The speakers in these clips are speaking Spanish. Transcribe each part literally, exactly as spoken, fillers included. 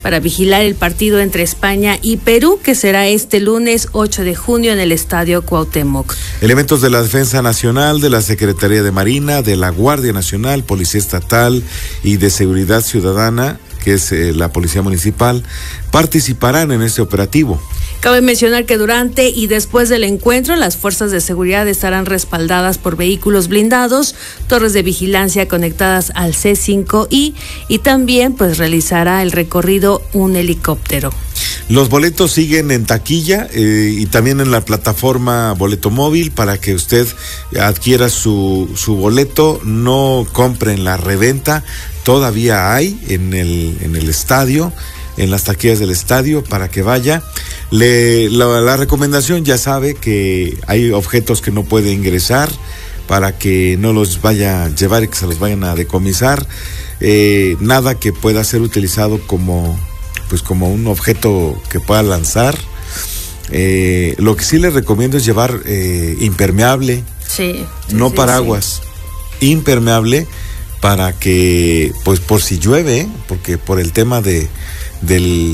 para vigilar el partido entre España y Perú, que será este lunes ocho de junio en el Estadio Cuauhtémoc. Elementos de la Defensa Nacional, de la Secretaría de Marina, de la Guardia Nacional, Policía Estatal y de Seguridad Ciudadana, que es eh, la Policía Municipal, participarán en este operativo. Cabe mencionar que durante y después del encuentro, las fuerzas de seguridad estarán respaldadas por vehículos blindados, torres de vigilancia conectadas al C cinco I y también pues realizará el recorrido un helicóptero. Los boletos siguen en taquilla eh, y también en la plataforma Boleto Móvil para que usted adquiera su, su boleto, no compre en la reventa, todavía hay en el, en el estadio, en las taquillas del estadio para que vaya. Le, la, la recomendación, ya sabe que hay objetos que no puede ingresar para que no los vaya a llevar y que se los vayan a decomisar. Eh, nada que pueda ser utilizado como, pues como un objeto que pueda lanzar. Eh, lo que sí le recomiendo es llevar eh, impermeable, sí, sí, no sí, paraguas, sí. Impermeable para que, pues por si llueve, porque por el tema de del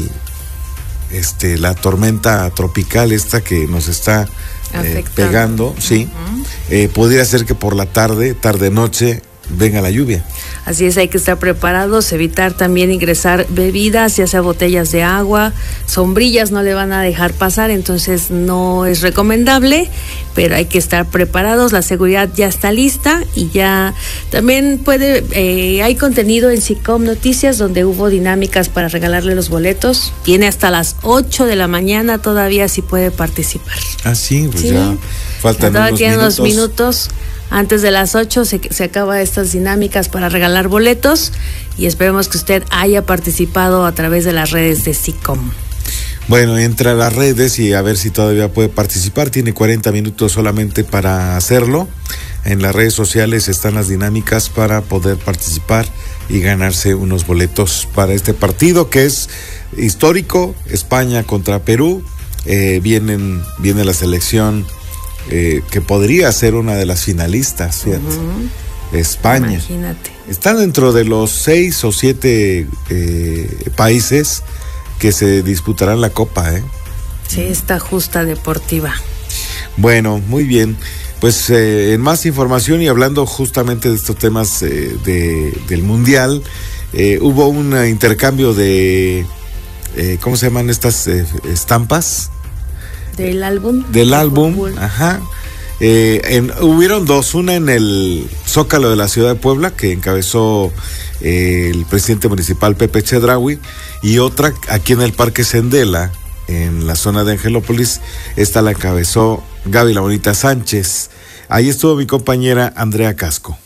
este la tormenta tropical esta que nos está eh, pegando, sí, uh-huh. eh, podría ser que por la tarde, tarde noche venga la lluvia. Así es, hay que estar preparados, evitar también ingresar bebidas, ya sea botellas de agua, sombrillas no le van a dejar pasar, entonces no es recomendable, pero hay que estar preparados, la seguridad ya está lista y ya también puede, eh, hay contenido en SICOM Noticias donde hubo dinámicas para regalarle los boletos, tiene hasta las ocho de la mañana todavía si puede participar. Ah, sí, pues sí. Ya faltan todavía unos tiene minutos. unos minutos. Antes de las ocho se, se acaba estas dinámicas para regalar boletos y esperemos que usted haya participado a través de las redes de SICOM. Bueno, entra a las redes y a ver si todavía puede participar. Tiene cuarenta minutos solamente para hacerlo. En las redes sociales están las dinámicas para poder participar y ganarse unos boletos para este partido que es histórico, España contra Perú. Eh, vienen, viene la selección Eh, que podría ser una de las finalistas, fíjate. Uh-huh. España. Imagínate. Está dentro de los seis o siete eh, países que se disputarán la Copa, ¿eh? Sí, esta justa deportiva. Bueno, muy bien. Pues eh, en más información y hablando justamente de estos temas eh, de, del Mundial, eh, hubo un intercambio de, eh, ¿cómo se llaman estas eh, estampas? Del álbum. Del álbum, fútbol. Ajá. Eh, en, hubieron dos, una en el Zócalo de la ciudad de Puebla, que encabezó eh, el presidente municipal Pepe Chedraui, y otra aquí en el Parque Sendela, en la zona de Angelópolis. Esta la encabezó Gaby La Bonita Sánchez. Ahí estuvo mi compañera Andrea Casco.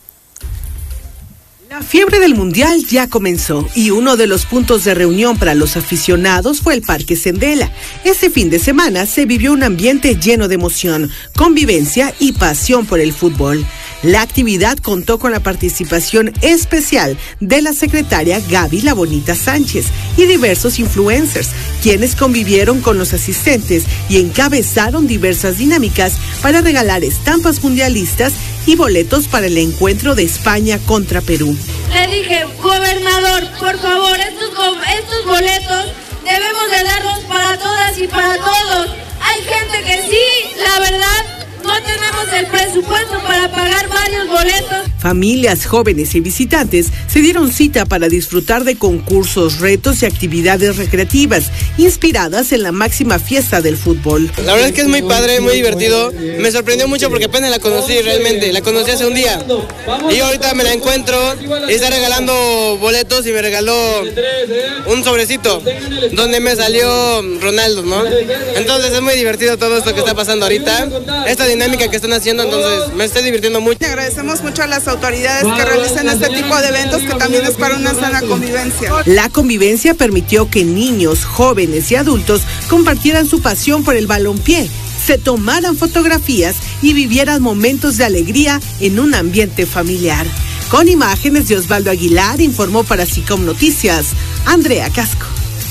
La fiebre del Mundial ya comenzó y uno de los puntos de reunión para los aficionados fue el Parque Sendela. Ese fin de semana se vivió un ambiente lleno de emoción, convivencia y pasión por el fútbol. La actividad contó con la participación especial de la secretaria Gaby La Bonita Sánchez y diversos influencers, quienes convivieron con los asistentes y encabezaron diversas dinámicas para regalar estampas mundialistas y boletos para el encuentro de España contra Perú. Le dije, gobernador, por favor, estos, estos boletos debemos de darlos para todas y para todos. Hay gente que sí, la verdad, no tenemos el presupuesto para pagar varios boletos. Familias, jóvenes y visitantes se dieron cita para disfrutar de concursos, retos y actividades recreativas inspiradas en la máxima fiesta del fútbol. La verdad es que es muy padre, muy divertido. Me sorprendió mucho porque apenas la conocí realmente, la conocí hace un día. Y ahorita me la encuentro y está regalando boletos y me regaló un sobrecito donde me salió Ronaldo, ¿no? Entonces es muy divertido todo esto que está pasando ahorita. Esta dinámica que están haciendo, entonces me estoy divirtiendo mucho. Agradecemos mucho a las autoridades que realizan este tipo de eventos que también es para una sana convivencia. La convivencia permitió que niños, jóvenes y adultos compartieran su pasión por el balompié, se tomaran fotografías y vivieran momentos de alegría en un ambiente familiar. Con imágenes de Osvaldo Aguilar, informó para SICOM Noticias, Andrea Casco.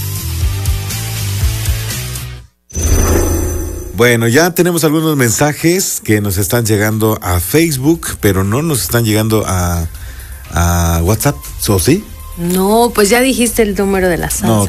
Bueno, ya tenemos algunos mensajes que nos están llegando a Facebook, pero no nos están llegando a, a WhatsApp, ¿o sí? No, pues ya dijiste el número de la salsa. No,